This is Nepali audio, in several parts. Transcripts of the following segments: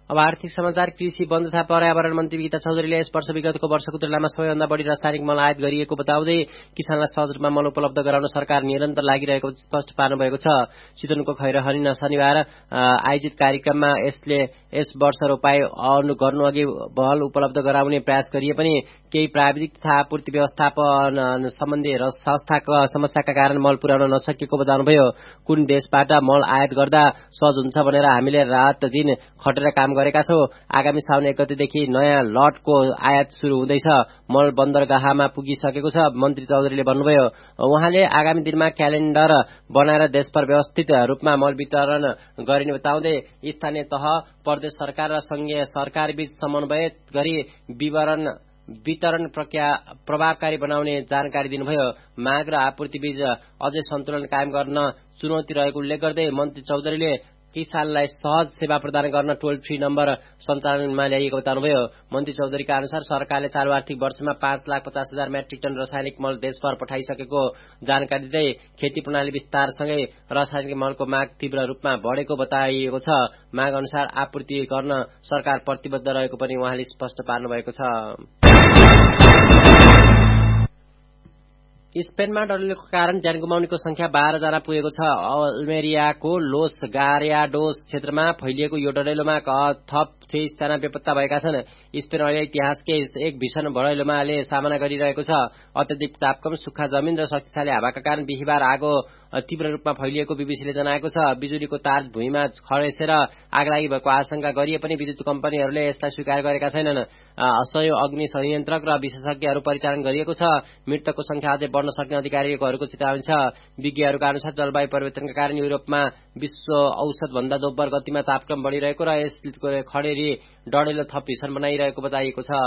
अब आर्थिक समाचार। कृषि वन तथा पर्यावरण मन्त्री गीता चौधरीले यस वर्ष विगतको वर्षको तुलनामा सबैभन्दा बढी रासायनिक मल आयात गरिएको बताउँदै किसानलाई सहज रूपमा मल उपलब्ध गराउन सरकार निरन्तर लागिरहेको स्पष्ट पार्नुभएको छ। चितवनको खैरहरीमा शनिबार आयोजित कार्यक्रममा यस वर्ष रोपाई गर्नुअघि मल उपलब्ध गराउने प्रयास गरिए पनि केही प्राविधिक तथा आपूर्ति व्यवस्थापन सम्बन्धी संस्थाको समस्याका कारण मल पुर्याउन नसकेको बताउनुभयो। कुन देशबाट मल आयात गर्दा सहज हुन्छ भनेर हामीले रात दिन खटेर काम गरेका छौं। आगामी साउन 1 गतेदेखि नयाँ लटको आयात शुरू हुँदैछ। मल बन्दरगाहमा पुगिसकेको छ, मन्त्री चौधरीले भन्नुभयो। उहाँले आगामी दिनमा क्यालेण्डर बनाएर देशभर व्यवस्थित रूपमा मल वितरण गरिने बताउँदै स्थानीय तह, प्रदेश सरकार र संघीय सरकारबीच समन्वय गरी वितरण प्रक्रिया प्रभावकारी बनाउने जानकारी दिनुभयो। माग र आपूर्ति बीच अझै सन्तुलन कायम गर्न चुनौती रहेको उल्लेख गर्दै मन्त्री चौधरीले किसानलाई सहज सेवा प्रदान गर्न टोल फ्री नम्बर सञ्चालनमा ल्याइएको बताउनुभयो। मन्त्री चौधरीका अनुसार सरकारले चालु आर्थिक वर्षमा 5,50,000 मेट्रिक टन रासायनिक मल देशभर पठाइसकेको जानकारी दिँदै खेती प्रणाली विस्तारसँगै रासायनिक मलको माग तीव्र रूपमा बढेको बताइएको छ। माग अनुसार आपूर्ति गर्न सरकार प्रतिबद्ध रहेको पनि उहाँले स्पष्ट पार्नुभएको छ। स्पेनमा डडेलोको कारण ज्यान गुमाउनेको संख्या 12 जना पुगेको छ। अल्मेरियाको लोस गारियाडोस क्षेत्रमा फैलिएको यो डडेलोमा थप 23 जना बेपत्ता भएका छन्। स्पेन अहिले इतिहासकै एक भीषण डडेलोमाले सामना गरिरहेको छ। अत्यधिक तापक्रम, सुक्खा जमिन र शक्तिशाली हावाका कारण बिहीबार आगो तीव्र रूपमा फैलिएको बीबीसीले जनाएको छ। बिजुलीको तार भुइँमा खसेर आगलागी भएको आशंका गरिए पनि विद्युत कम्पनीहरूले यसलाई स्वीकार गरेका छैनन्। 100 अग्नि संयन्त्रक र विशेषज्ञहरू परिचालन गरिएको छ। मृतकको संख्या अझै बढ्न सक्ने अधिकारीहरूको चेतावनी छ। विज्ञहरूका अनुसार जलवायु परिवर्तनका कारण युरोपमा विश्व औसत भन्दा दोब्बर गतिमा तापक्रम बढिरहेको र यसले खडेरी डडेलो थप भीषण बनाइरहेको बताइएको छ।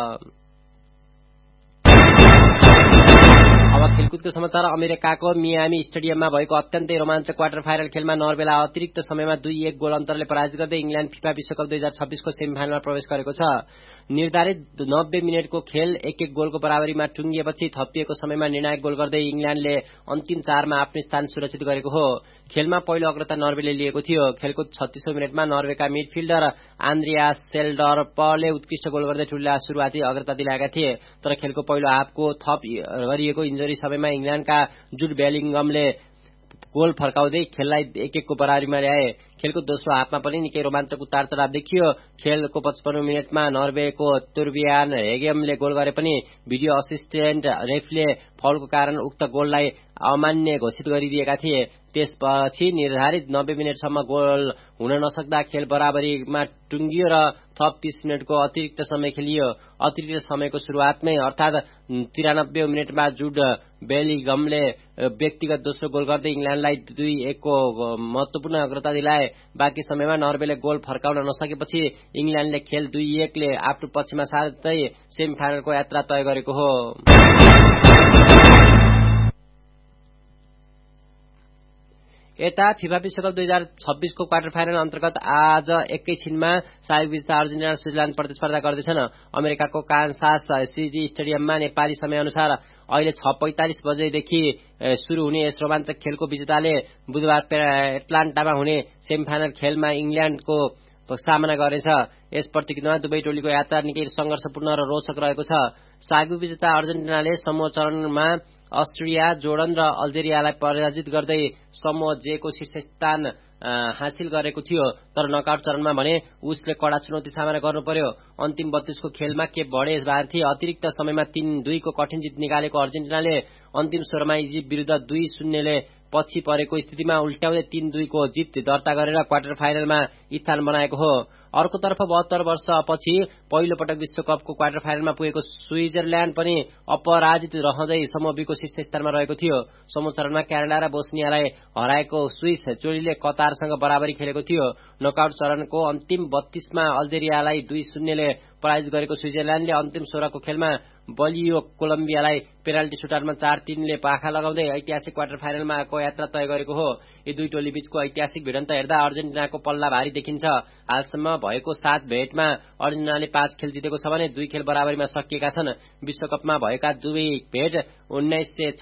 अब खेलकुदको समाचार। अमेरिकाको मियामी स्टेडियममा भएको अत्यन्तै रोमाञ्चक क्वार्टर फाइनल खेलमा नर्वेलाई अतिरिक्त समयमा 2-1 गोल अन्तरले पराजित गर्दै इङ्ल्याण्ड फिफा विश्वकप 2026 को सेमिफाइनलमा प्रवेश गरेको छ। निर्धारित 90 मिनेटको खेल 1-1 गोलको बराबरीमा टुङ्गिएपछि थपिएको समयमा निर्णायक गोल गर्दै इङ्ल्याण्डले अन्तिम 4 मा आफ्नो स्थान सुरक्षित गरेको हो। खेलमा पहिलो अग्रता नर्वेले लिएको थियो। खेलको 36औं मिनेटमा नर्वेका मिडफिल्डर आन्द्रियास सेल्डर्पले उत्कृष्ट गोल गर्दै ठूला सुरुवाती अग्रता दिलाएका थिए। तर खेलको पहिलो हाफको थप गरिएको इन्जरी समयमा इङ्ल्याण्डका जुड बेलिङ्गमले गोल फर्काउँदै खेललाई 1-1 को बराबरीमा ल्याए। खेलको दोस्रो हाफमा पनि निकै रोमाञ्चक उतार चढाव देखियो। खेलको 55औं मिनेटमा नर्वेको तुर्बियान हेगेमले गोल गरे पनि भिडियो असिस्टेन्ट रेफरीले फाउलको कारण उक्त गोललाई अमान्य घोषित गरिदिएका थिए। त्यसपछि निर्धारित 90 मिनेटसम्म गोल हुन नसक्दा खेल बराबरीमा टुङ्गियो र थप 30 मिनेटको अतिरिक्त समय खेलियो। अतिरिक्त समयको सुरुवातमै अर्थात् 93औं मिनेटमा जुड बेलिङ्गमले व्यक्तिगत दोस्रो गोल गर्दै इङ्ल्याण्डलाई 2-1 को महत्वपूर्ण अग्रता दिलाए। बाँकी समयमा नर्वेले गोल फर्काउन नसकेपछि इङ्ल्याण्डले खेल 2-1 ले आफ्नो पक्षमा सार्दै सेमिफाइनलको यात्रा तय गरेको हो। यता फिफा विश्वकप 2026 को क्वार्टर फाइनल अन्तर्गत आज एकैछिनमा सार्क विजेता अर्जेन्टिना र स्विजरल्याण्ड प्रतिस्पर्धा गर्दैछन्। अमेरिकाको कान्सास सिटी स्टेडियममा नेपाली समयअनुसार अहिले 6:45 बजेदेखि शुरू हुने यस रोमाञ्चक खेलको विजेताले बुधबार एटलान्टामा हुने सेमिफाइनल खेलमा इङ्ल्याण्डको सामना गर्नेछ। यस प्रतियोगितामा दुवै टोलीको यात्रा निकै संघर्षपूर्ण र रोचक रहेको छ। सार्क विजेता अर्जेन्टिनाले समूह चरणमा अस्ट्रिया, जोर्डन र अल्जेरियालाई पराजित गर्दै समूह जे को शीर्ष स्थान हासिल गरेको थियो। तर नकआउट चरणमा भने उसले कडा चुनौती सामना गर्नु पर्यो। अन्तिम 32 को खेलमा केप भर्डे भारतीय अतिरिक्त समयमा 3-2 को कठिन जित निकालेको अर्जेन्टिनाले अन्तिम 16 मा इजिप्ट विरुद्ध 2-0 ले पछि परेको स्थितिमा उल्ट्याउँदै 3-2 को जित दर्ता गरेर क्वार्टर फाइनलमा स्थान बनाएको हो। अर्कोतर्फ 72 वर्षपछि पहिलो पटक विश्वकपको क्वार्टर फाइनलमा पुगेको स्विजरल्याण्ड पनि अपराजित रहँदै समूह बी को शीर्ष स्थानमा रहेको थियो। समूह चरणमा क्यानाडा र बोस्नियालाई हराएको स्विस टोलीले कतारसँग बराबरी खेलेको थियो। नकआउट चरणको अन्तिम 32 मा अल्जेरियालाई 2-0 ले पराजित गरेको स्विजरल्याण्डले अन्तिम 16 को खेलमा बलियो कोलम्बियालाई पेनाल्टी सुटारमा 4-3 ले पाखा लगाउँदै ऐतिहासिक क्वार्टर फाइनलमा को यात्रा तय गरेको हो। यी दुई टोली बीचको ऐतिहासिक भिडन्त हेर्दा अर्जेन्टिनाको पल्ला भारी देखिन्छ। हालसम्म भएको 7 भेटमा अर्जेन्टिनाले 5 खेल जितेको छ भने 2 खेल बराबरीमा सकिएका छन्। विश्वकपमा भएका दुवै भेट